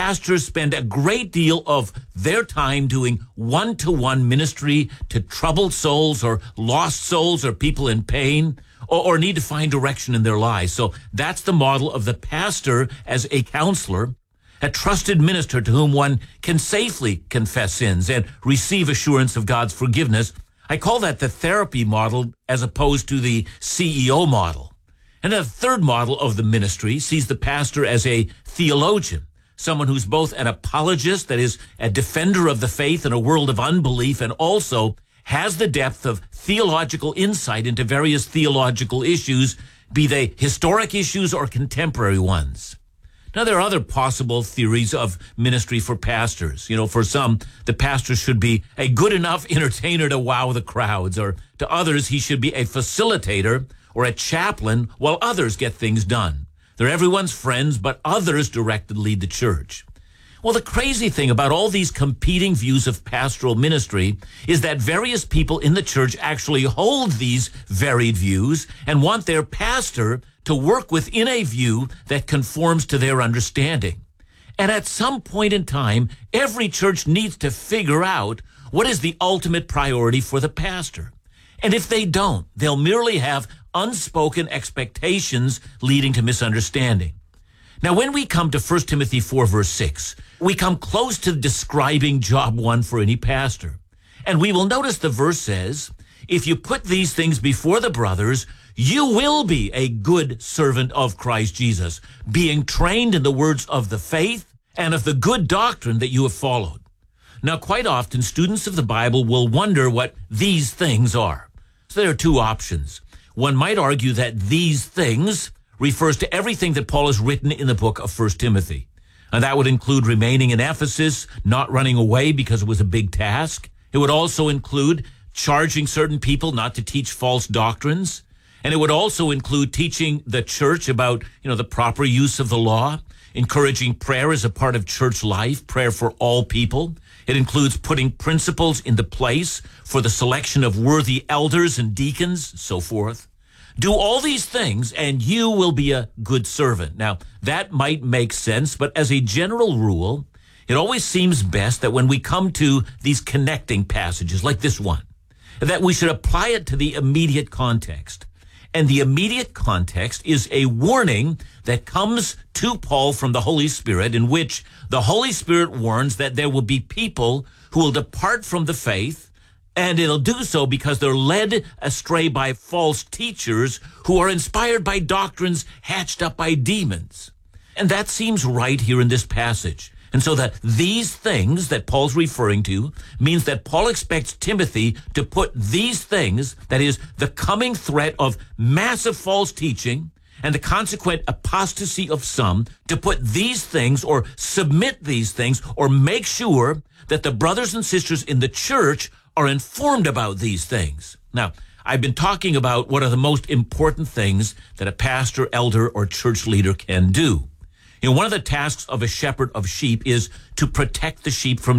pastors spend a great deal of their time doing one-to-one ministry to troubled souls or lost souls or people in pain or need to find direction in their lives. So that's the model of the pastor as a counselor, a trusted minister to whom one can safely confess sins and receive assurance of God's forgiveness. I call that the therapy model as opposed to the CEO model. And a third model of the ministry sees the pastor as a theologian, someone who's both an apologist, that is, a defender of the faith in a world of unbelief, and also has the depth of theological insight into various theological issues, be they historic issues or contemporary ones. Now, there are other possible theories of ministry for pastors. For some, the pastor should be a good enough entertainer to wow the crowds, or to others, he should be a facilitator or a chaplain while others get things done. They're everyone's friends, but others direct and lead the church. Well, the crazy thing about all these competing views of pastoral ministry is that various people in the church actually hold these varied views and want their pastor to work within a view that conforms to their understanding. And at some point in time, every church needs to figure out what is the ultimate priority for the pastor. And if they don't, they'll merely have unspoken expectations leading to misunderstanding. Now, when we come to 1 Timothy 4, verse 6, we come close to describing job one for any pastor. And we will notice the verse says, if you put these things before the brothers, you will be a good servant of Christ Jesus, being trained in the words of the faith and of the good doctrine that you have followed. Now, quite often, students of the Bible will wonder what these things are. So there are two options. One might argue that these things refers to everything that Paul has written in the book of 1 Timothy. And that would include remaining in Ephesus, not running away because it was a big task. It would also include charging certain people not to teach false doctrines. And it would also include teaching the church about, the proper use of the law, encouraging prayer as a part of church life, prayer for all people. It includes putting principles into place for the selection of worthy elders and deacons, so forth. Do all these things, and you will be a good servant. Now, that might make sense, but as a general rule, it always seems best that when we come to these connecting passages, like this one, that we should apply it to the immediate context. And the immediate context is a warning that comes to Paul from the Holy Spirit, in which the Holy Spirit warns that there will be people who will depart from the faith, and it'll do so because they're led astray by false teachers who are inspired by doctrines hatched up by demons. And that seems right here in this passage. And so that these things that Paul's referring to means that Paul expects Timothy to put these things, that is, the coming threat of massive false teaching and the consequent apostasy of some, to put these things or submit these things or make sure that the brothers and sisters in the church are informed about these things. Now, I've been talking about what are the most important things that a pastor, elder, or church leader can do. One of the tasks of a shepherd of sheep is to protect the sheep from